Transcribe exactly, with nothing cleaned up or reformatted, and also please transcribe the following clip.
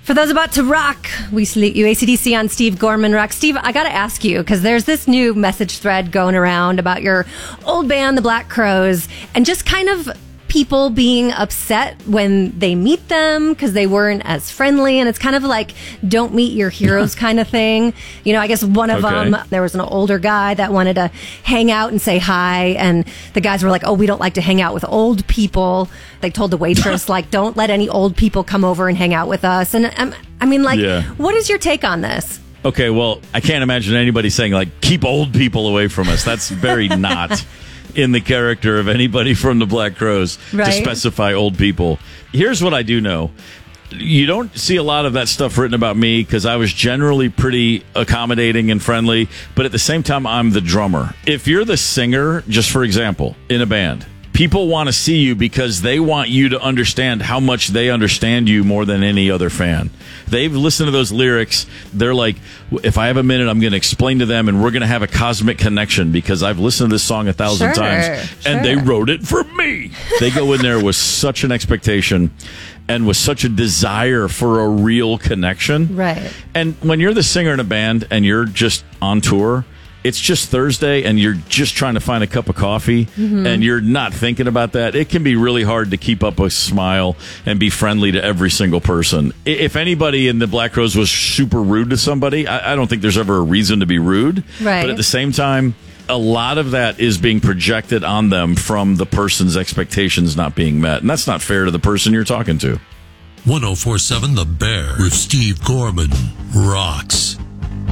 For those about to rock, we salute you. A C D C on Steve Gorman Rock. Steve, I got to ask you, because there's this new message thread going around about your old band, the Black Crowes, and just kind of people being upset when they meet them because they weren't as friendly. And it's kind of like, don't meet your heroes kind of thing. You know, I guess one of Okay. them, there was an older guy that wanted to hang out and say hi. And the guys were like, oh, we don't like to hang out with old people. They told the waitress, like, don't let any old people come over and hang out with us. And um, I mean, like, Yeah. what is your take on this? Okay, well, I can't imagine anybody saying, like, keep old people away from us. That's very not in the character of anybody from the Black Crowes Right. to specify old people. Here's what I do know. You don't see a lot of that stuff written about me because I was generally pretty accommodating and friendly, but at the same time, I'm the drummer. If you're the singer, just for example, in a band, people want to see you because they want you to understand how much they understand you more than any other fan. They've listened to those lyrics. They're like, if I have a minute, I'm going to explain to them, and we're going to have a cosmic connection because I've listened to this song a thousand Sure, times, sure. and they wrote it for me. They go in there with such an expectation and with such a desire for a real connection. Right. And when you're the singer in a band and you're just on tour, it's just Thursday and you're just trying to find a cup of coffee Mm-hmm. and you're not thinking about that. It can be really hard to keep up a smile and be friendly to every single person. I- If anybody in the Black Crowes was super rude to somebody, I, I don't think there's ever a reason to be rude. Right. But at the same time, a lot of that is being projected on them from the person's expectations not being met. And that's not fair to the person you're talking to. one oh four point seven The Bear with Steve Gorman rocks.